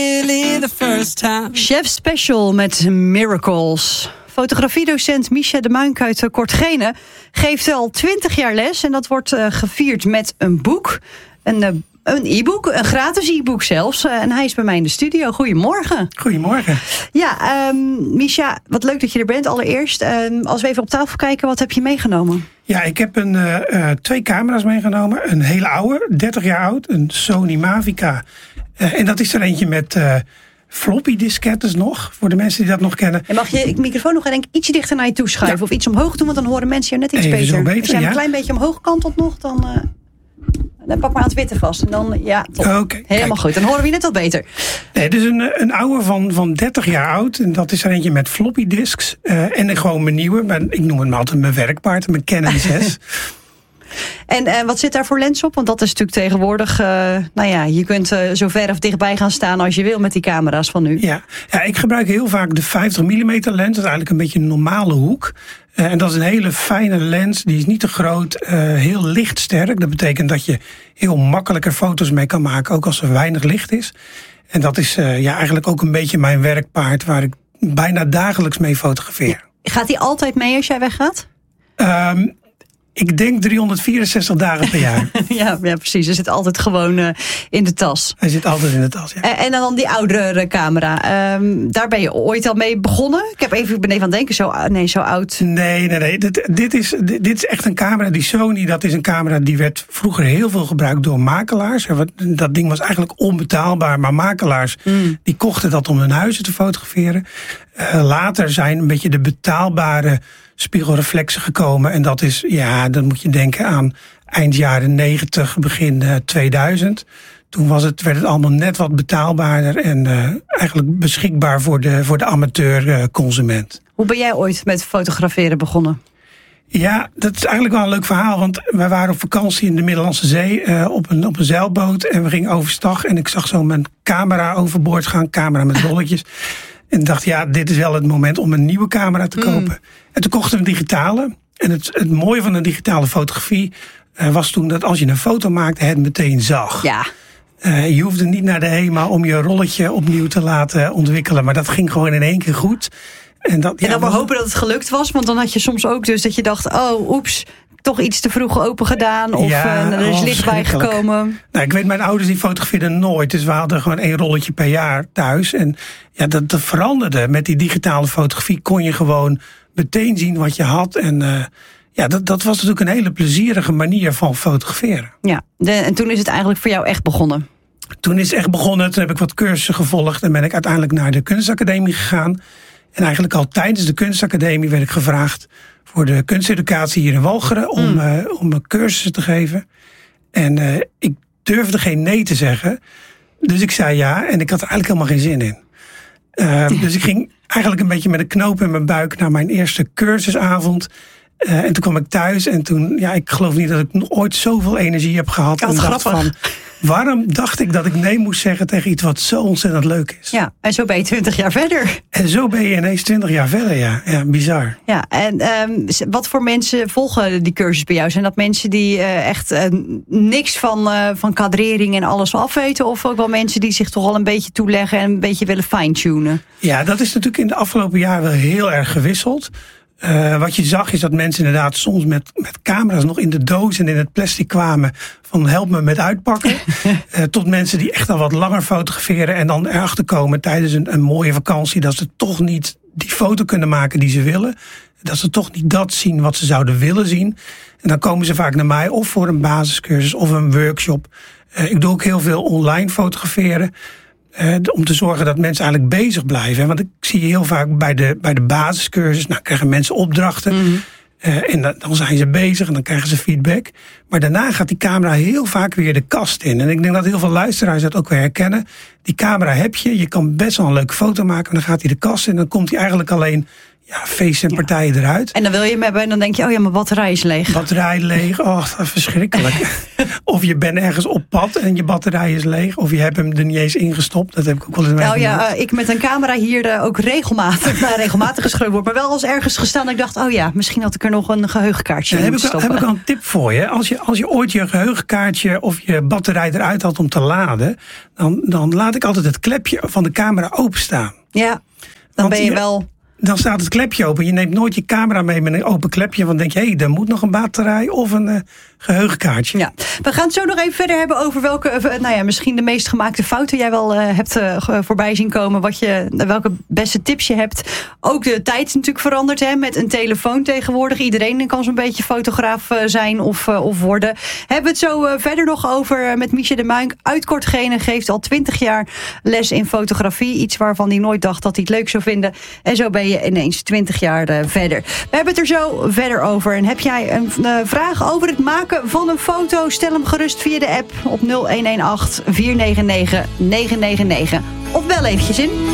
Chef Special met Miracles. Fotografiedocent Misha de Muink uit Kortgene geeft al 20 jaar les. En dat wordt gevierd met een boek. Een e-book, een gratis e-book zelfs. En hij is bij mij in de studio. Goedemorgen. Goedemorgen. Ja, Misha, wat leuk dat je er bent. Allereerst, als we even op tafel kijken, wat heb je meegenomen? Ja, ik heb 2 camera's meegenomen. Een hele oude, 30 jaar oud. Een Sony Mavica. En dat is er eentje met floppy diskettes nog. Voor de mensen die dat nog kennen. En mag je de microfoon nog ietsje dichter naar je toe schuiven? Ja. Of iets omhoog doen, want dan horen mensen jou net iets even beter. Zo beter. Als jij een klein beetje omhoog kantelt nog, dan pak maar aan het witte vast. En dan, ja, top. Okay, helemaal kijk. goed. Dan horen we je net wat beter. Nee, het is een oude van 30 jaar oud. En dat is er eentje met floppy disks. En gewoon mijn nieuwe. Ik noem hem altijd mijn werkpaard. Mijn Canon 6. En wat zit daar voor lens op? Want dat is natuurlijk tegenwoordig... je kunt zo ver of dichtbij gaan staan als je wil met die camera's van nu. Ja, ik gebruik heel vaak de 50 mm lens. Dat is eigenlijk een beetje een normale hoek. En dat is een hele fijne lens. Die is niet te groot. Heel lichtsterk. Dat betekent dat je heel makkelijker foto's mee kan maken. Ook als er weinig licht is. En dat is eigenlijk ook een beetje mijn werkpaard. Waar ik bijna dagelijks mee fotografeer. Gaat die altijd mee als jij weggaat? Ik denk 364 dagen per jaar. ja, precies. Hij zit altijd gewoon in de tas. Hij zit altijd in de tas, ja. En dan die oudere camera. Daar ben je ooit al mee begonnen? Ik ben even aan het denken, zo oud. Nee. Dit is echt een camera. Die Sony, dat is een camera die werd vroeger heel veel gebruikt door makelaars. Dat ding was eigenlijk onbetaalbaar. Maar makelaars die kochten dat om hun huizen te fotograferen. Later zijn een beetje de betaalbare spiegelreflexen gekomen. En dat is, dan moet je denken aan eind jaren 90, begin 2000. Toen werd het allemaal net wat betaalbaarder en eigenlijk beschikbaar voor de amateur-consument. Hoe ben jij ooit met fotograferen begonnen? Ja, dat is eigenlijk wel een leuk verhaal. Want wij waren op vakantie in de Middellandse Zee op een zeilboot. En we gingen overstag en ik zag zo mijn camera overboord gaan. Camera met rolletjes. En dacht, dit is wel het moment om een nieuwe camera te kopen. En toen kochten we een digitale. En het mooie van een digitale fotografie was toen dat als je een foto maakte, het meteen zag. Ja. Je hoefde niet naar de HEMA om je rolletje opnieuw te laten ontwikkelen. Maar dat ging gewoon in één keer goed. En dan maar hopen dat het gelukt was. Want dan had je soms ook dus dat je dacht, oeps, toch iets te vroeg open gedaan. Of er is licht bij gekomen. Nou, ik weet, mijn ouders die fotografeerden nooit. Dus we hadden gewoon 1 rolletje per jaar thuis. En dat veranderde. Met die digitale fotografie kon je gewoon meteen zien wat je had. En dat was natuurlijk een hele plezierige manier van fotograferen. Ja, en toen is het eigenlijk voor jou echt begonnen? Toen is het echt begonnen. Toen heb ik wat cursussen gevolgd. En ben ik uiteindelijk naar de kunstacademie gegaan. En eigenlijk al tijdens de kunstacademie werd ik gevraagd voor de kunsteducatie hier in Walcheren om cursussen te geven. En ik durfde geen nee te zeggen. Dus ik zei ja en ik had er eigenlijk helemaal geen zin in. Dus ik ging eigenlijk een beetje met een knoop in mijn buik naar mijn eerste cursusavond. En toen kwam ik thuis en toen, ik geloof niet dat ik nog ooit zoveel energie heb gehad. En dacht van, waarom dacht ik dat ik nee moest zeggen tegen iets wat zo ontzettend leuk is? Ja, en zo ben je 20 jaar verder. En zo ben je ineens 20 jaar verder, ja. Ja, bizar. Ja, en wat voor mensen volgen die cursus bij jou? Zijn dat mensen die echt niks van kadrering en alles afweten? Of ook wel mensen die zich toch al een beetje toeleggen en een beetje willen fine-tunen? Ja, dat is natuurlijk in de afgelopen jaren wel heel erg gewisseld. Wat je zag is dat mensen inderdaad soms met camera's nog in de doos en in het plastic kwamen van help me met uitpakken. Tot mensen die echt al wat langer fotograferen en dan erachter komen tijdens een mooie vakantie dat ze toch niet die foto kunnen maken die ze willen. Dat ze toch niet dat zien wat ze zouden willen zien. En dan komen ze vaak naar mij of voor een basiscursus of een workshop. Ik doe ook heel veel online fotograferen. Om te zorgen dat mensen eigenlijk bezig blijven. Want ik zie heel vaak bij de basiscursus, krijgen mensen opdrachten. En dan zijn ze bezig en dan krijgen ze feedback. Maar daarna gaat die camera heel vaak weer de kast in. En ik denk dat heel veel luisteraars dat ook weer herkennen. Die camera heb je kan best wel een leuke foto maken. En dan gaat hij de kast in en dan komt hij eigenlijk alleen feesten en partijen eruit. En dan wil je hem hebben en dan denk je, mijn batterij is leeg. Batterij leeg, dat is verschrikkelijk. Of je bent ergens op pad en je batterij is leeg. Of je hebt hem er niet eens ingestopt. Dat heb ik ook wel eens meegemaakt. Ik met een camera hier ook regelmatig geschreven wordt. Maar wel als ergens gestaan dat ik dacht, misschien had ik er nog een geheugenkaartje in moeten stoppen. Heb ik al een tip voor je. Als je ooit je geheugenkaartje of je batterij eruit had om te laden, dan laat ik altijd het klepje van de camera openstaan. Ja, dan ben je wel... Dan staat het klepje open. Je neemt nooit je camera mee met een open klepje. Want denk je, er moet nog een batterij of een geheugenkaartje. Ja. We gaan het zo nog even verder hebben over welke, misschien de meest gemaakte fouten jij wel hebt voorbij zien komen. Welke beste tips je hebt. Ook de tijd is natuurlijk veranderd, hè, met een telefoon tegenwoordig. Iedereen kan zo'n beetje fotograaf zijn of worden. Hebben we het zo verder nog over met Miesje de Muynck. Uit Kortgene geeft al 20 jaar les in fotografie. Iets waarvan hij nooit dacht dat hij het leuk zou vinden. En zo ben je ineens 20 jaar verder. We hebben het er zo verder over. En heb jij een vraag over het maken van een foto? Stel hem gerust via de app op 0118 499 999. Of bel eventjes in.